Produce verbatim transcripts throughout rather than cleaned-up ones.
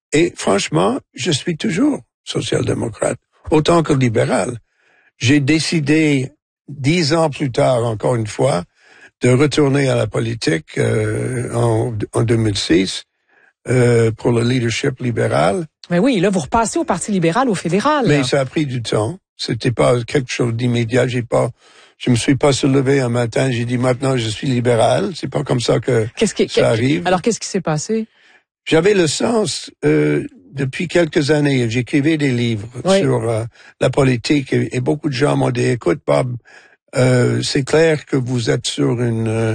Et franchement, je suis toujours social-démocrate, autant que libéral. J'ai décidé, dix ans plus tard, encore une fois, de retourner à la politique euh, en, en deux mille six euh, pour le leadership libéral. Mais oui, là, vous repassez au Parti libéral, au fédéral. Mais là. ça a pris du temps. C'était pas quelque chose d'immédiat. J'ai pas, je me suis pas soulevé un matin. J'ai dit maintenant je suis libéral. C'est pas comme ça que qu'est-ce qui, ça arrive. Alors qu'est-ce qui s'est passé? J'avais le sens euh, depuis quelques années. J'écrivais des livres oui. sur euh, la politique et, et beaucoup de gens m'ont dit écoute Bob, euh, c'est clair que vous êtes sur une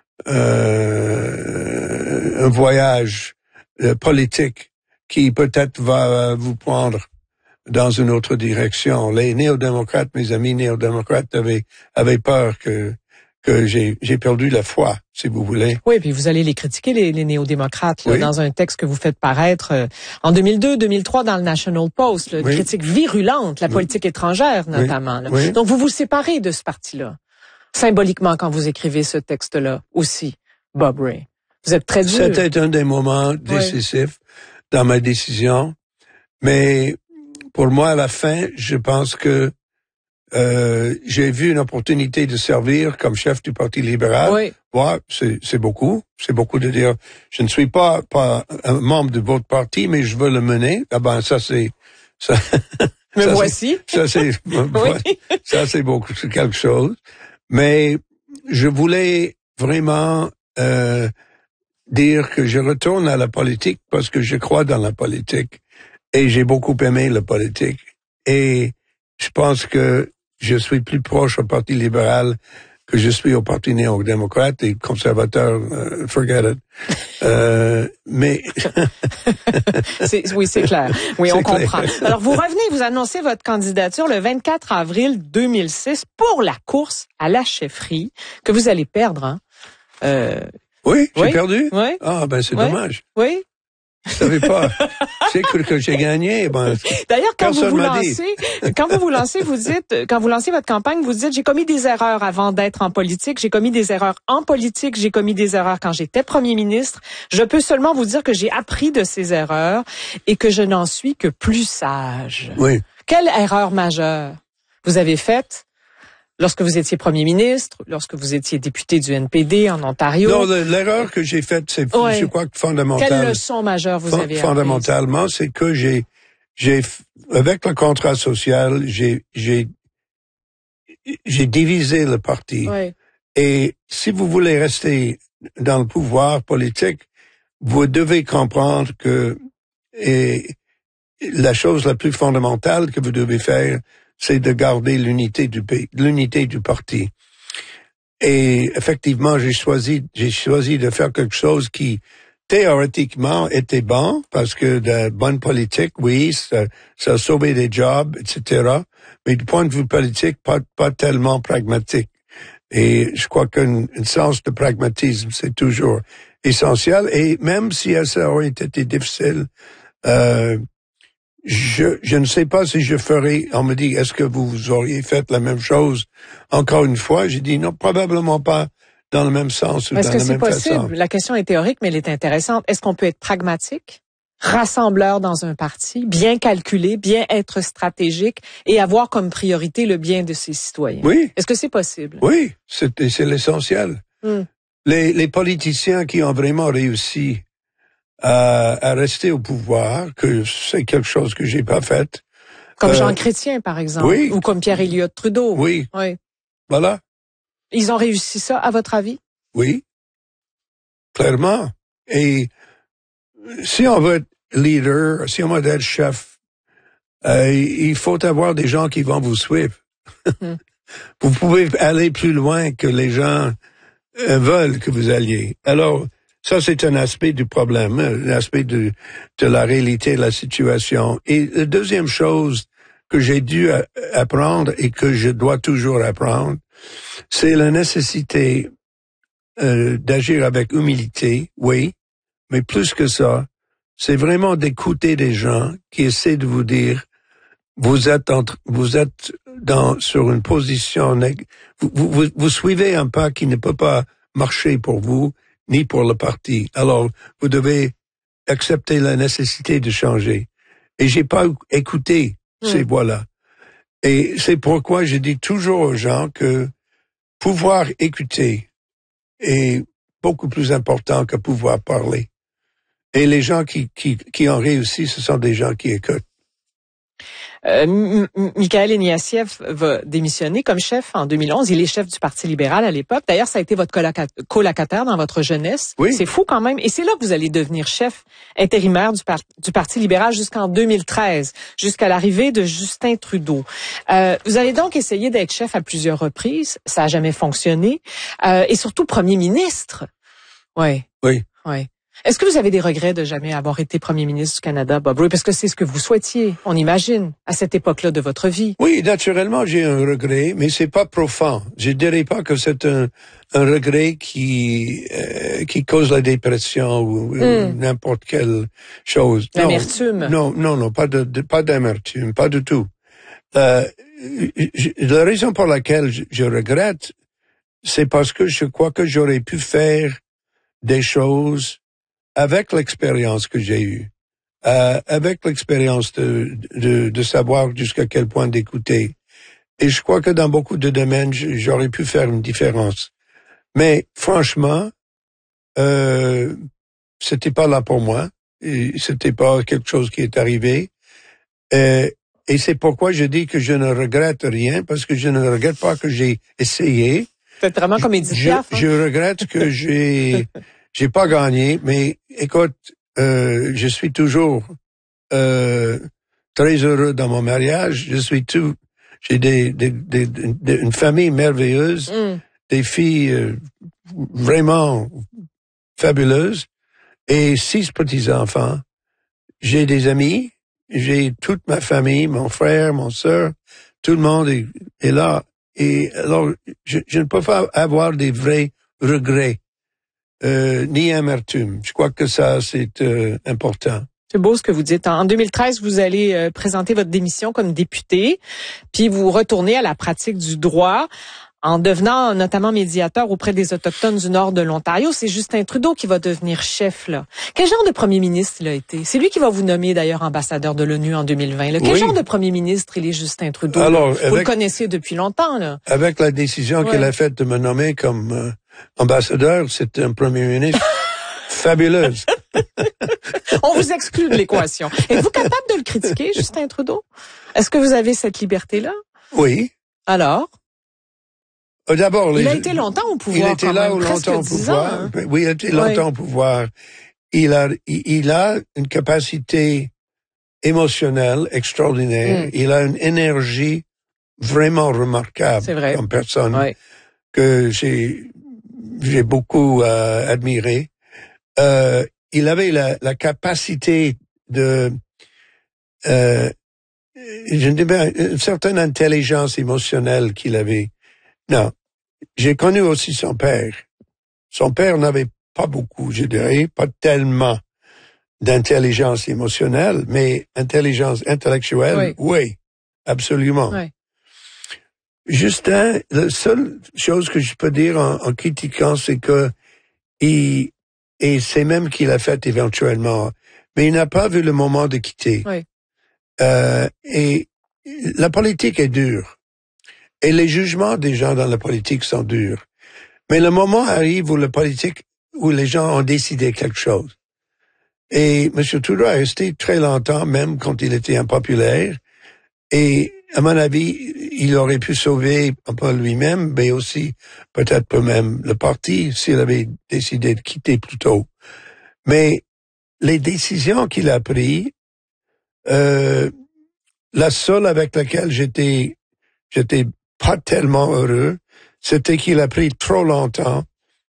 euh, un voyage euh, politique qui peut-être va vous prendre dans une autre direction. Les néo-démocrates, mes amis néo-démocrates avaient, avaient peur que, que j'ai, j'ai perdu la foi, si vous voulez. Oui, puis vous allez les critiquer, les, les néo-démocrates, là, oui. dans un texte que vous faites paraître euh, en deux mille deux deux mille trois dans le National Post, là, une oui. critique virulente, la politique oui. étrangère notamment. Là. Oui. Donc vous vous séparez de ce parti-là, symboliquement quand vous écrivez ce texte-là aussi, Bob Rae. Vous êtes très dur. C'était un des moments décisifs oui. dans ma décision, mais pour moi, à la fin, je pense que euh, j'ai vu une opportunité de servir comme chef du Parti libéral. Oui. Ouais, c'est, c'est beaucoup. C'est beaucoup de dire, je ne suis pas, pas un membre de votre parti, mais je veux le mener. Ah ben, ça, c'est... Ça, me ça, voici. C'est, ça, c'est... oui. Ça, c'est beaucoup, c'est quelque chose. Mais je voulais vraiment euh, dire que je retourne à la politique parce que je crois dans la politique. Et j'ai beaucoup aimé la politique. Et je pense que je suis plus proche au Parti libéral que je suis au Parti néo-démocrate et conservateur, uh, forget it. Euh, mais... c'est, oui, c'est clair. Oui, c'est on clair. comprend. Alors, vous revenez, vous annoncez votre candidature le vingt-quatre avril deux mille six pour la course à la chefferie que vous allez perdre, hein? Euh... Oui, j'ai oui, perdu? Oui. Ah, ben c'est oui, dommage. Oui. Je savais pas. C'est que, que j'ai gagné. Ben, d'ailleurs, quand vous vous m'a lancez, quand vous vous lancez, vous dites, quand vous lancez votre campagne, vous dites, j'ai commis des erreurs avant d'être en politique, j'ai commis des erreurs en politique, j'ai commis des erreurs quand j'étais premier ministre. Je peux seulement vous dire que j'ai appris de ces erreurs et que je n'en suis que plus sage. Oui. Quelle erreur majeure vous avez faite lorsque vous étiez premier ministre, lorsque vous étiez député du N P D en Ontario? Non, l'erreur que j'ai faite, c'est, ouais. je crois que fondamental. Quelle leçon majeure vous avez apprise? Fondamentalement, c'est que j'ai, j'ai, avec le contrat social, j'ai, j'ai, j'ai divisé le parti. Ouais. Et si vous voulez rester dans le pouvoir politique, vous devez comprendre que, et, la chose la plus fondamentale que vous devez faire, c'est de garder l'unité du pays, l'unité du parti. Et effectivement, j'ai choisi, j'ai choisi de faire quelque chose qui, théoriquement, était bon, parce que de bonne politique, oui, ça, ça a sauvé des jobs, et cetera. Mais du point de vue politique, pas, pas tellement pragmatique. Et je crois qu'un sens de pragmatisme, c'est toujours essentiel. Et même si ça aurait été difficile, euh, Je, je ne sais pas si je ferai, on me dit, est-ce que vous auriez fait la même chose encore une fois? J'ai dit non, probablement pas dans le même sens ou est-ce dans que la c'est même possible? façon. La question est théorique, mais elle est intéressante. Est-ce qu'on peut être pragmatique, rassembleur dans un parti, bien calculé, bien être stratégique et avoir comme priorité le bien de ses citoyens? Oui. Est-ce que c'est possible? Oui, c'est, c'est l'essentiel. Mm. Les, les politiciens qui ont vraiment réussi à, à rester au pouvoir, que c'est quelque chose que j'ai pas fait. Comme euh, Jean Chrétien, par exemple. Oui. Ou comme Pierre Elliott Trudeau. Oui. Oui. Voilà. Ils ont réussi ça, à votre avis? Oui. Clairement. Et si on veut être leader, si on veut être chef, euh, il faut avoir des gens qui vont vous suivre. Mm. Vous pouvez aller plus loin que les gens euh, veulent que vous alliez. Alors, ça, c'est un aspect du problème, un aspect de, de la réalité de la situation. Et la deuxième chose que j'ai dû a, apprendre et que je dois toujours apprendre, c'est la nécessité euh, d'agir avec humilité, oui, mais plus que ça, c'est vraiment d'écouter des gens qui essaient de vous dire, vous êtes entre, vous êtes dans, sur une position, vous, vous, vous suivez un pas qui ne peut pas marcher pour vous, ni pour le parti. Alors, vous devez accepté la nécessité de changer. Et j'ai pas écouté mmh. ces voix-là. Et c'est pourquoi je dis toujours aux gens que pouvoir écouter est beaucoup plus important que pouvoir parler. Et les gens qui, qui, qui ont réussi, ce sont des gens qui écoutent. Euh, M- M- Mikhaël Ignatieff va démissionner comme chef en deux mille onze. Il est chef du Parti libéral à l'époque. D'ailleurs, ça a été votre colocataire dans votre jeunesse. Oui. C'est fou quand même. Et c'est là que vous allez devenir chef intérimaire du, par- du Parti libéral jusqu'en deux mille treize, jusqu'à l'arrivée de Justin Trudeau. Euh, vous allez donc essayer d'être chef à plusieurs reprises. Ça n'a jamais fonctionné. Euh, et surtout premier ministre. Ouais. Oui. Ouais. Est-ce que vous avez des regrets de jamais avoir été premier ministre du Canada, Bob Rae? Parce que c'est ce que vous souhaitiez, on imagine, à cette époque-là de votre vie. Oui, naturellement, j'ai un regret, mais c'est pas profond. Je dirais pas que c'est un, un regret qui euh, qui cause la dépression ou, mm. ou n'importe quelle chose. L'amertume. Non, non, non, pas de, de pas d'amertume, pas du tout. Euh, je, la raison pour laquelle je, je regrette, c'est parce que je crois que j'aurais pu faire des choses avec l'expérience que j'ai eue, euh, avec l'expérience de, de, de savoir jusqu'à quel point d'écouter. Et je crois que dans beaucoup de domaines, j'aurais pu faire une différence. Mais franchement, euh, c'était pas là pour moi. Et c'était pas quelque chose qui est arrivé. Et, et c'est pourquoi je dis que je ne regrette rien, parce que je ne regrette pas que j'ai essayé. C'est vraiment comme Edith Piaf. Je, hein? je regrette que j'ai j'ai pas gagné, mais écoute, euh, je suis toujours euh, très heureux dans mon mariage. Je suis tout, j'ai des, des, des, des une famille merveilleuse, mm. des filles euh, vraiment fabuleuses et six petits enfants. J'ai des amis, j'ai toute ma famille, mon frère, mon sœur, tout le monde est, est là. Et alors, je, je ne peux pas avoir des vrais regrets. Euh, ni amertume. Je crois que ça, c'est euh, important. C'est beau ce que vous dites. En deux mille treize, vous allez euh, présenter votre démission comme député, puis vous retournez à la pratique du droit en devenant notamment médiateur auprès des Autochtones du nord de l'Ontario. C'est Justin Trudeau qui va devenir chef, là. Quel genre de premier ministre il a été? C'est lui qui va vous nommer, d'ailleurs, ambassadeur de l'ONU en deux mille vingt. Là. Quel oui. genre de premier ministre il est, Justin Trudeau? Alors, vous avec, le connaissez depuis longtemps, là. Avec la décision ouais. qu'il a faite de me nommer comme euh, ambassadeur, c'est un premier ministre fabuleuse. On vous exclut de l'équation. Êtes-vous capable de le critiquer, Justin Trudeau? Est-ce que vous avez cette liberté-là? Oui. Alors? D'abord, il les, a été longtemps au pouvoir. Il était là même, longtemps au pouvoir. Ans, hein? Oui, il a été longtemps oui. au pouvoir. Il a, il, il a une capacité émotionnelle extraordinaire. Mm. Il a une énergie vraiment remarquable comme personne oui. que j'ai, j'ai beaucoup euh, admiré. Euh, il avait la, la capacité de, euh, je dirais, une certaine intelligence émotionnelle qu'il avait. Non. J'ai connu aussi son père. Son père n'avait pas beaucoup, je dirais, pas tellement d'intelligence émotionnelle, mais intelligence intellectuelle, oui, oui absolument. Oui. Justin, la seule chose que je peux dire en, en critiquant, c'est que il, et c'est même qu'il a fait éventuellement, mais il n'a pas vu le moment de quitter. Oui. Euh, et la politique est dure. Et les jugements des gens dans la politique sont durs. Mais le moment arrive où la politique, où les gens ont décidé quelque chose. Et M. Trudeau a resté très longtemps, même quand il était impopulaire. Et, à mon avis, il aurait pu sauver, pas lui-même, mais aussi, peut-être pas même le parti, s'il avait décidé de quitter plus tôt. Mais les décisions qu'il a prises, euh, la seule avec laquelle j'étais, j'étais pas tellement heureux, c'était qu'il a pris trop longtemps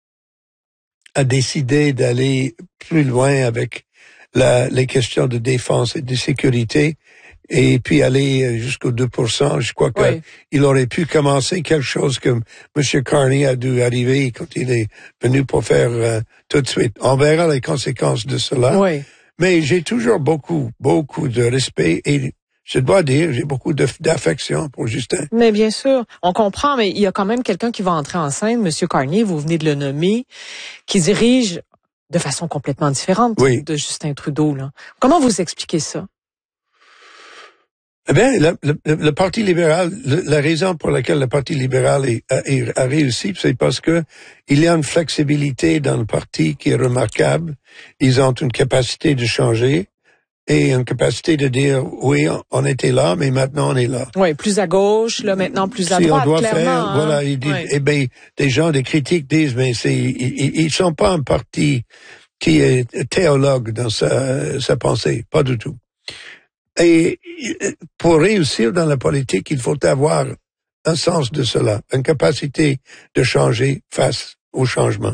à décider d'aller plus loin avec la, les questions de défense et de sécurité et puis aller jusqu'au deux pour cent. Je crois oui. qu'il aurait pu commencer quelque chose que M. Carney a dû arriver quand il est venu pour faire euh, tout de suite. On verra les conséquences de cela. Oui. Mais j'ai toujours beaucoup, beaucoup de respect et je dois dire, j'ai beaucoup d'affection pour Justin. Mais bien sûr, on comprend, mais il y a quand même quelqu'un qui va entrer en scène, M. Carney, vous venez de le nommer, qui dirige de façon complètement différente oui. de Justin Trudeau, là. Comment vous expliquez ça? Eh bien, le, le, le Parti libéral, le, la raison pour laquelle le Parti libéral est, a, a réussi, c'est parce que il y a une flexibilité dans le parti qui est remarquable. Ils ont une capacité de changer et une capacité de dire, oui, on était là, mais maintenant on est là. Oui, plus à gauche, là, maintenant plus à si droite, on doit clairement. Faire, hein? Voilà, ils disent, oui. eh ben, des gens, des critiques disent, mais c'est, ils, ils sont pas un parti qui est théologue dans sa, sa pensée, pas du tout. Et pour réussir dans la politique, il faut avoir un sens de cela, une capacité de changer face au changement.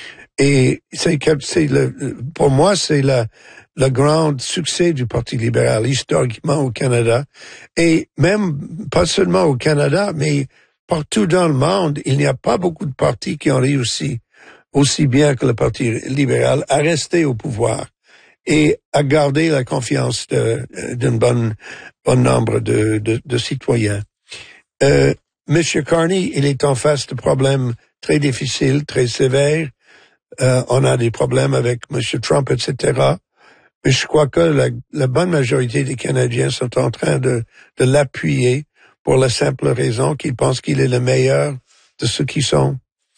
Et c'est, c'est le, pour moi, c'est le, le grand succès du Parti libéral historiquement au Canada. Et même, pas seulement au Canada, mais partout dans le monde, il n'y a pas beaucoup de partis qui ont réussi aussi bien que le Parti libéral à rester au pouvoir et à garder la confiance de, d'un bon, bon nombre de, de, de citoyens. Euh, Monsieur Carney, il est en face de problèmes très difficiles, très sévères. Euh, on a des problèmes avec Monsieur Trump, et cetera. Mais je crois que la, la bonne majorité des Canadiens sont en train de, de l'appuyer pour la simple raison qu'ils pensent qu'il est le meilleur de ceux qui sont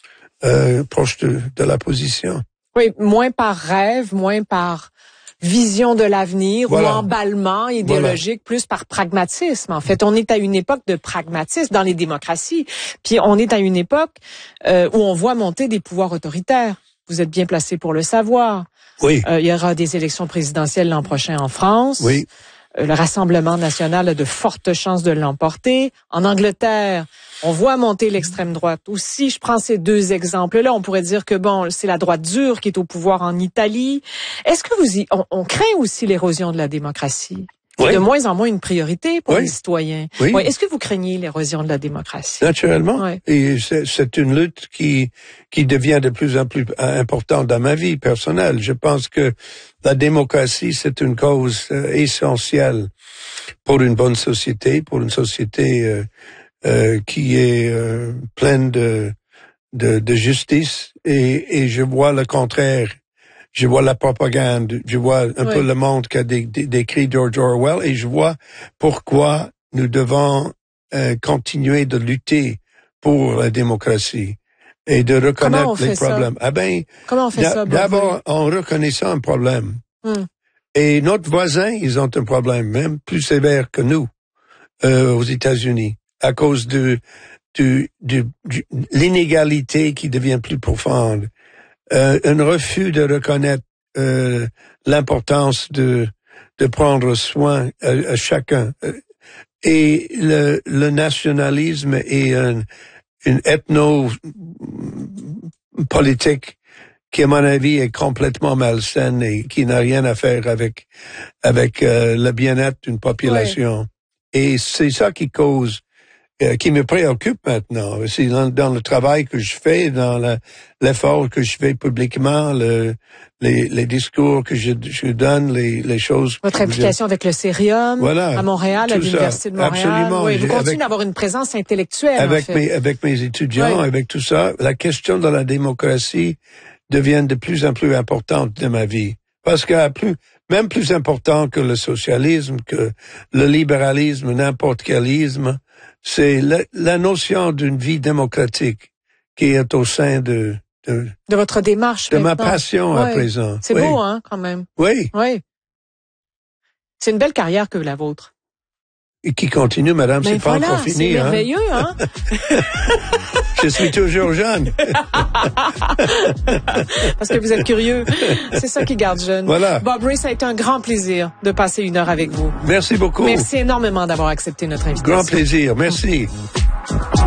euh, proches de, de la position. Oui, moins par rêve, moins par vision de l'avenir voilà. ou emballement idéologique, voilà. Plus par pragmatisme. En fait, on est à une époque de pragmatisme dans les démocraties, puis on est à une époque euh, où on voit monter des pouvoirs autoritaires. Vous êtes bien placé pour le savoir. Oui. Euh, il y aura des élections présidentielles l'an prochain en France. Oui. Euh, le Rassemblement national a de fortes chances de l'emporter. En Angleterre, on voit monter l'extrême droite. Aussi, je prends ces deux exemples-là. On pourrait dire que bon, c'est la droite dure qui est au pouvoir en Italie. Est-ce que vous y, on, on craint aussi l'érosion de la démocratie? C'est oui. de moins en moins une priorité pour oui. les citoyens. Oui. Oui. Est-ce que vous craignez l'érosion de la démocratie? Naturellement. Oui. Et c'est, c'est une lutte qui, qui devient de plus en plus importante dans ma vie personnelle. Je pense que la démocratie, c'est une cause euh, essentielle pour une bonne société, pour une société euh, euh, qui est euh, pleine de, de, de justice. Et, et je vois le contraire. Je vois la propagande, je vois un oui. peu le monde qu'a dé, dé, décrit George Orwell et je vois pourquoi nous devons euh, continuer de lutter pour la démocratie et de reconnaître les problèmes. Ça? Ah ben, Comment on fait ça, d'abord en reconnaissant un problème. Hmm. Et notre voisin, ils ont un problème même plus sévère que nous euh, aux États-Unis à cause de, de, de, de l'inégalité qui devient plus profonde. Euh, un refus de reconnaître euh, l'importance de de prendre soin à, à chacun et le, le nationalisme et un, une ethno-politique qui à mon avis est complètement malsaine et qui n'a rien à faire avec avec euh, le bien-être d'une population. Oui. Et c'est ça qui cause Euh, qui me préoccupe maintenant. C'est dans, dans le travail que je fais, dans la, l'effort que je fais publiquement, le, les, les discours que je, je donne, les, les choses. Votre implication je... avec le Cérium, voilà, à Montréal, à l'Université de Montréal. Absolument. Oui, vous continuez avec, d'avoir une présence intellectuelle. Avec en fait. mes, avec mes étudiants, oui. Avec tout ça, la question de la démocratie devient de plus en plus importante de ma vie. Parce que plus, même plus important que le socialisme, que le libéralisme, n'importe quel isme, c'est la, la notion d'une vie démocratique qui est au sein de de, de votre démarche, de maintenant. ma passion oui. à présent. C'est oui. beau, hein, quand même. Oui. Oui. C'est une belle carrière que la vôtre. Et qui continue, madame, Mais c'est voilà, pas encore fini. C'est merveilleux, hein. hein? Je suis toujours jeune. Parce que vous êtes curieux. C'est ça qui garde jeune. Voilà. Bob Rae, ça a été un grand plaisir de passer une heure avec vous. Merci beaucoup. Merci énormément d'avoir accepté notre invitation. Grand plaisir. Merci.